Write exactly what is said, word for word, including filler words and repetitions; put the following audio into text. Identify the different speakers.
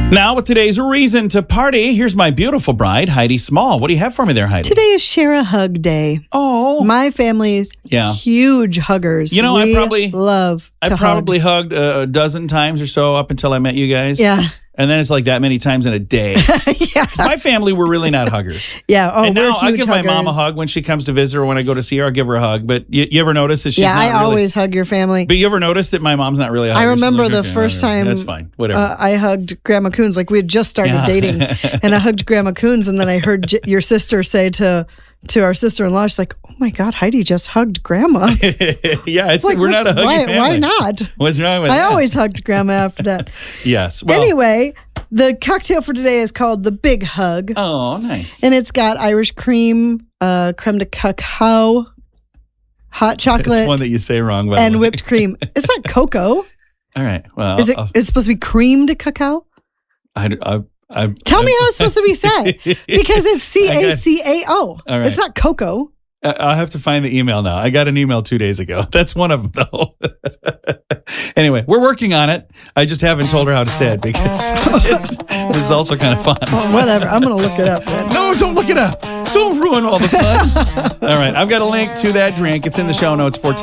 Speaker 1: Now, with today's reason to party, here's my beautiful bride, Heidi Small. What do you have for me there, Heidi?
Speaker 2: Today is Share a Hug Day.
Speaker 1: Oh.
Speaker 2: My family's
Speaker 1: Yeah.
Speaker 2: huge huggers.
Speaker 1: You know, I
Speaker 2: we
Speaker 1: probably-
Speaker 2: love to
Speaker 1: I probably
Speaker 2: hug.
Speaker 1: hugged a, a dozen times or so up until I met you guys.
Speaker 2: Yeah.
Speaker 1: And then it's like that many times in a day.
Speaker 2: yeah.
Speaker 1: My family were really not huggers.
Speaker 2: Yeah. Oh,
Speaker 1: and
Speaker 2: we're
Speaker 1: now
Speaker 2: huge
Speaker 1: I give my
Speaker 2: huggers.
Speaker 1: mom a hug when she comes to visit or when I go to see her. I'll give her a hug. But you, you ever notice that she's
Speaker 2: Yeah,
Speaker 1: not
Speaker 2: I
Speaker 1: really...
Speaker 2: always hug your family.
Speaker 1: But you ever notice that my mom's not really a hugger?
Speaker 2: I
Speaker 1: She's
Speaker 2: remember
Speaker 1: like,
Speaker 2: the
Speaker 1: okay,
Speaker 2: first
Speaker 1: whatever.
Speaker 2: time
Speaker 1: That's fine. Whatever.
Speaker 2: Uh, I hugged Grandma Coons. Like we had just started
Speaker 1: Yeah.
Speaker 2: dating, and I hugged Grandma Coons, and then I heard J- your sister say to to our sister-in-law, she's like, "Oh my God, Heidi just hugged Grandma."
Speaker 1: yeah, it's,
Speaker 2: Like,
Speaker 1: we're not a
Speaker 2: what's-
Speaker 1: huggy
Speaker 2: why,
Speaker 1: family.
Speaker 2: why not?
Speaker 1: What's wrong with
Speaker 2: I
Speaker 1: that?
Speaker 2: always hugged Grandma after that.
Speaker 1: Yes. Well,
Speaker 2: Anyway, the cocktail for today is called the Big Hug.
Speaker 1: Oh, nice.
Speaker 2: And it's got Irish cream, uh, creme de cacao, hot
Speaker 1: It's
Speaker 2: chocolate,
Speaker 1: one that you say wrong. By the
Speaker 2: and
Speaker 1: way.
Speaker 2: whipped cream. It's not cocoa.
Speaker 1: All right. Well,
Speaker 2: Is it?
Speaker 1: I'll-
Speaker 2: Is it supposed to be creamed cacao?
Speaker 1: I, I, I,
Speaker 2: Tell me
Speaker 1: I-
Speaker 2: how it's supposed to be said. Because it's C A C A O.
Speaker 1: All right.
Speaker 2: It's not cocoa.
Speaker 1: I- I'll have to find the email now. I got an email two days ago. That's one of them, though. Anyway, we're working on it. I just haven't told her how to say it because it's, it's also kind of fun.
Speaker 2: Oh, whatever. I'm going to look it up then.
Speaker 1: No, don't look it up. Don't ruin all the fun. All right. I've got a link to that drink. It's in the show notes for today.